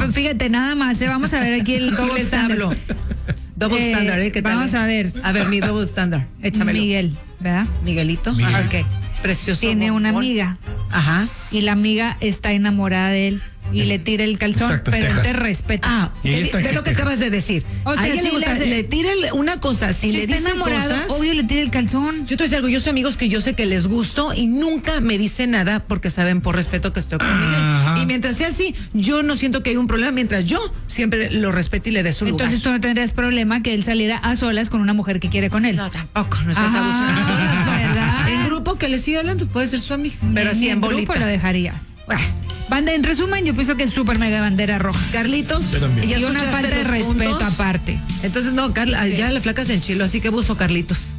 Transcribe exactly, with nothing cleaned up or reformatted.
No, fíjate, nada más, eh, vamos a ver aquí el double les standard. hablo. Double Eh, standard, ¿eh? ¿Qué tal? vamos a ver. A ver, mi double standard. Échamelo. Miguel, ¿verdad? Miguelito. Miguel. Ajá, ok. Precioso. Tiene una bombón. amiga Ajá. y la amiga está enamorada de él y le tira el calzón, Exacto, pero él Texas. te respeta. Ah, Y ella ve está en ve lo que Texas. acabas de decir. O sea, a alguien sí le gusta, le le, hace- tira el- una cosa, si, si le está dice enamorado, cosas. obvio le tira el calzón. Yo te voy a decir algo, yo sé amigos que yo sé que les gusto y nunca me dicen nada porque saben por respeto que estoy con Miguel. Ajá. Y mientras sea así, yo no siento que hay un problema, mientras yo siempre lo respete y le dé su lugar. Entonces tú no tendrías problema que él saliera a solas con una mujer que quiere con él. No, tampoco, no seas Ajá, abusada. Solas, no. ¿verdad? En grupo que le sigue hablando puede ser su amiga, pero Ni así en grupo bolita. lo dejarías. Bueno, Banda, en resumen, yo pienso que es súper mega bandera roja. Carlitos, Yo también. ¿ya Y una escuchaste falta de los respeto puntos? aparte. Entonces, no, Carla, ya la flaca se enchiló, así que buzo, Carlitos.